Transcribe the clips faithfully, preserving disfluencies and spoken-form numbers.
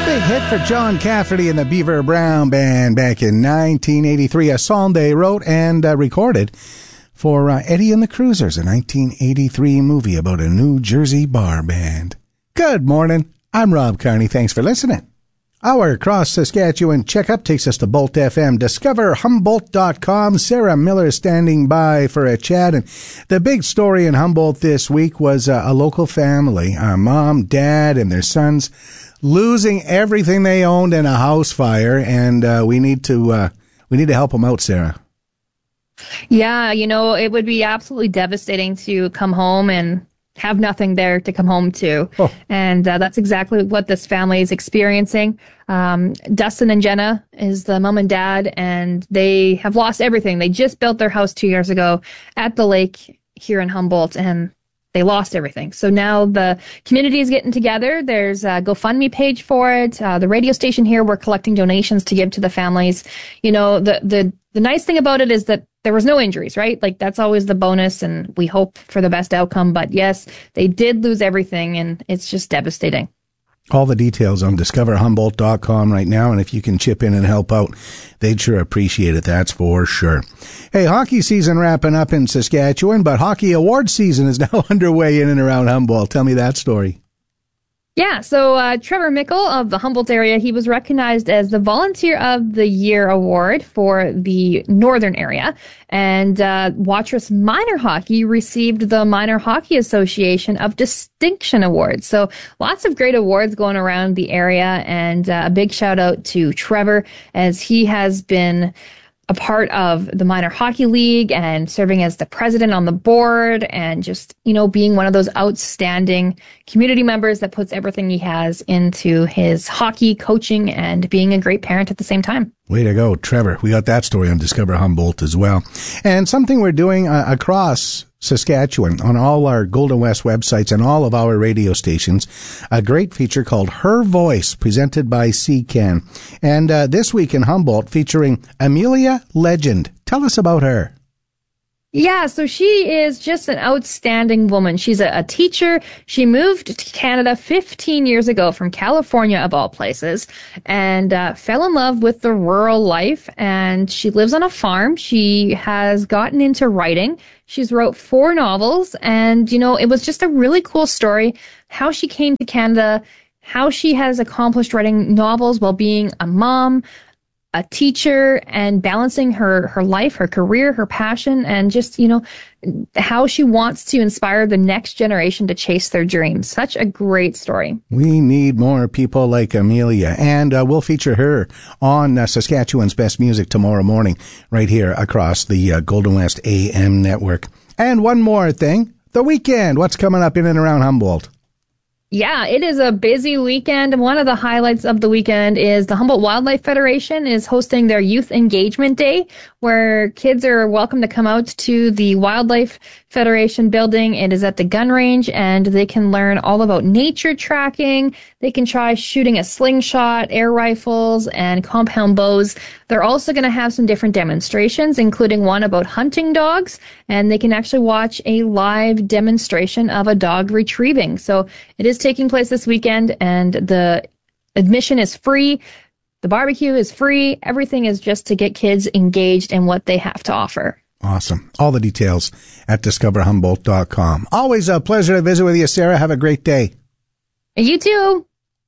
Big hit for John Cafferty and the Beaver Brown Band back in nineteen eighty-three, a song they wrote and uh, recorded for uh, Eddie and the Cruisers, a nineteen eighty-three movie about a New Jersey bar band. Good morning. I'm Rob Carney. Thanks for listening. Our Cross Saskatchewan checkup takes us to Bolt F M. Discover Humboldt dot com. Sarah Miller is standing by for a chat. And the big story in Humboldt this week was uh, a local family, uh, mom, dad, and their sons losing everything they owned in a house fire. And uh, we need to uh, we need to help them out, Sarah. Yeah, you know, it would be absolutely devastating to come home and have nothing there to come home to. Oh. And uh, that's exactly what this family is experiencing. Um, Dustin and Jenna is the mom and dad, and they have lost everything. They just built their house two years ago at the lake here in Humboldt, and they lost everything. So now the community is getting together. There's a GoFundMe page for it. Uh, the radio station here, we're collecting donations to give to the families. You know, the, the, the nice thing about it is that there was no injuries, right? Like, that's always the bonus, and we hope for the best outcome. But yes, they did lose everything, and it's just devastating. All the details on Discover Humboldt dot com right now, and if you can chip in and help out, they'd sure appreciate it, that's for sure. Hey, hockey season wrapping up in Saskatchewan, but hockey award season is now underway in and around Humboldt. Tell me that story. Yeah, so uh, Trevor Mickle of the Humboldt area, he was recognized as the Volunteer of the Year award for the northern area. And uh, Watrous Minor Hockey received the Minor Hockey Association of Distinction Awards. So lots of great awards going around the area. And uh, a big shout out to Trevor, as he has been a part of the Minor Hockey League and serving as the president on the board, and just, you know, being one of those outstanding community members that puts everything he has into his hockey coaching and being a great parent at the same time. Way to go, Trevor. We got that story on Discover Humboldt as well. And something we're doing uh, across Saskatchewan on all our Golden West websites and all of our radio stations, a great feature called Her Voice, presented by C C A N. And uh, this week in Humboldt, featuring Amelia Legend. Tell us about her. Yeah, so she is just an outstanding woman. She's a, a teacher. She moved to Canada fifteen years ago from California, of all places, and uh, fell in love with the rural life. And she lives on a farm. She has gotten into writing. She's wrote four novels, and, you know, it was just a really cool story, how she came to Canada, how she has accomplished writing novels while being a mom, a teacher, and balancing her, her life, her career, her passion, and just, you know, how she wants to inspire the next generation to chase their dreams. Such a great story. We need more people like Amelia, and uh, we'll feature her on uh, Saskatchewan's Best Music tomorrow morning, right here across the uh, Golden West A M network. And one more thing, the weekend. What's coming up in and around Humboldt? Yeah, it is a busy weekend. One of the highlights of the weekend is the Humboldt Wildlife Federation is hosting their Youth Engagement Day, where kids are welcome to come out to the Wildlife Federation building. It is at the gun range, and they can learn all about nature tracking. They can try shooting a slingshot, air rifles, and compound bows. They're also going to have some different demonstrations, including one about hunting dogs, and they can actually watch a live demonstration of a dog retrieving. So it is taking place this weekend, and the admission is free. The barbecue is free. Everything is just to get kids engaged in what they have to offer. Awesome. All the details at Discover Humboldt dot com. Always a pleasure to visit with you, Sarah. Have a great day. You too.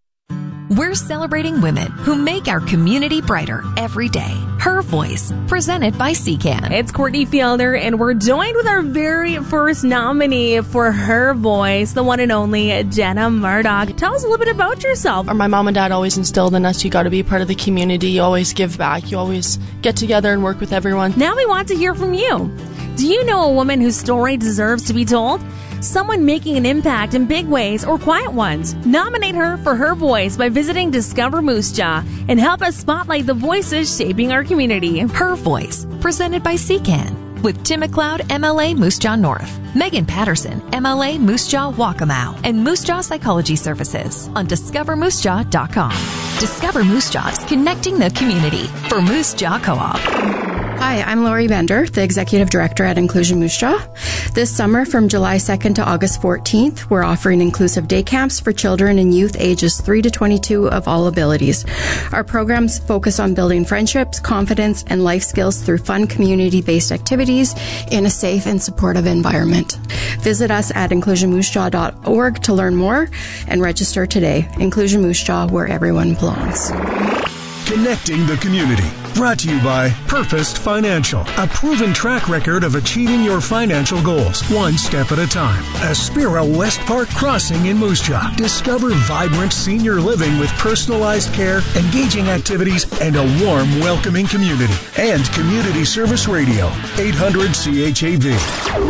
We're celebrating women who make our community brighter every day. Her Voice, presented by C C A N. It's Courtney Fielder, and we're joined with our very first nominee for Her Voice, the one and only Jenna Murdoch. Tell us a little bit about yourself. My mom and dad always instilled in us, you got to be part of the community. You always give back. You always get together and work with everyone. Now we want to hear from you. Do you know a woman whose story deserves to be told? Someone making an impact in big ways or quiet ones. Nominate her for Her Voice by visiting Discover Moose Jaw and help us spotlight the voices shaping our community. Her Voice, presented by C C A N, with Tim McLeod, M L A Moose Jaw North, Megan Patterson, M L A Moose Jaw Waccamaw, and Moose Jaw Psychology Services on Discover Moose Jaw dot com. Discover Moose Jaws, connecting the community for Moose Jaw Co-op. Hi, I'm Lori Bender, the Executive Director at Inclusion Moose Jaw. This summer, from July second to August fourteenth, we're offering inclusive day camps for children and youth ages three to twenty-two of all abilities. Our programs focus on building friendships, confidence, and life skills through fun community-based activities in a safe and supportive environment. Visit us at inclusion moose jaw dot org to learn more and register today. Inclusion Moose Jaw, where everyone belongs. Connecting the community. Brought to you by Purposed Financial, a proven track record of achieving your financial goals, one step at a time. Aspira West Park Crossing in Moose Jaw. Discover vibrant senior living with personalized care, engaging activities, and a warm, welcoming community. And Community Service Radio, eight hundred C H A V.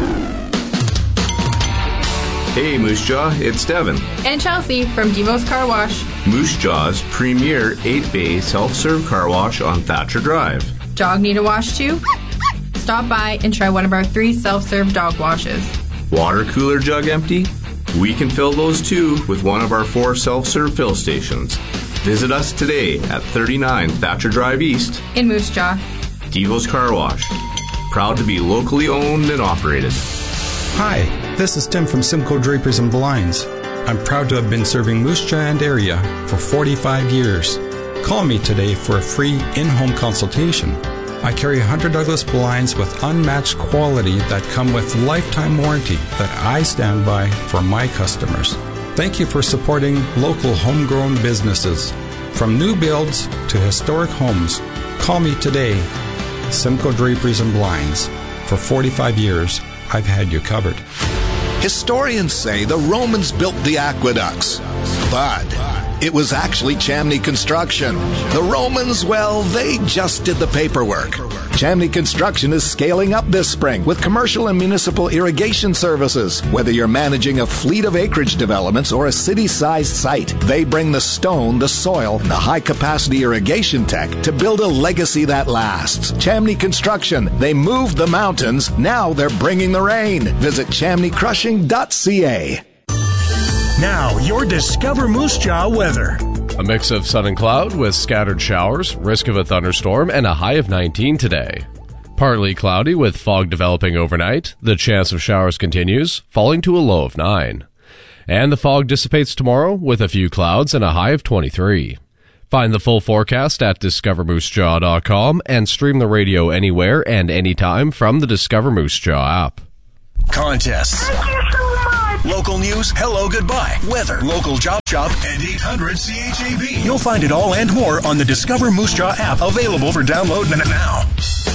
Hey Moose Jaw, it's Devin. And Chelsea from Devo's Car Wash. Moose Jaw's premier eight-bay self-serve car wash on Thatcher Drive. Dog need a wash too? Stop by and try one of our three self-serve dog washes. Water cooler jug empty? We can fill those too with one of our four self-serve fill stations. Visit us today at thirty-nine Thatcher Drive East in Moose Jaw. Devo's Car Wash. Proud to be locally owned and operated. Hi, this is Tim from Simcoe Drapers and Blinds. I'm proud to have been serving Moose Jaw and area for forty-five years. Call me today for a free in-home consultation. I carry Hunter Douglas blinds with unmatched quality that come with lifetime warranty that I stand by for my customers. Thank you for supporting local homegrown businesses. From new builds to historic homes, call me today. Simcoe Drapers and Blinds. For forty-five years, I've had you covered. Historians say the Romans built the aqueducts, but it was actually Chamney Construction. The Romans, well, they just did the paperwork. Chamney Construction is scaling up this spring with commercial and municipal irrigation services. Whether you're managing a fleet of acreage developments or a city-sized site, they bring the stone, the soil, and the high-capacity irrigation tech to build a legacy that lasts. Chamney Construction, they moved the mountains, now they're bringing the rain. Visit chamney crushing dot c a. Now, your Discover Moose Jaw weather. A mix of sun and cloud with scattered showers, risk of a thunderstorm, and a high of nineteen today. Partly cloudy with fog developing overnight. The chance of showers continues, falling to a low of nine. And the fog dissipates tomorrow with a few clouds and a high of twenty-three. Find the full forecast at discover moose jaw dot com and stream the radio anywhere and anytime from the Discover Moose Jaw app. Contests. Local news, hello, goodbye, weather, local job shop, and eight hundred C H A V. You'll find it all and more on the Discover Moose Jaw app, available for download now.